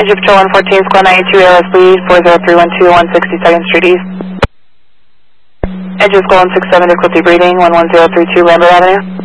Engine Patrol 114, Squad 92, ALS Bleed, 40312, 162nd Street East. Engine School 167 to Clifty Breeding, 11032 Lambert Avenue.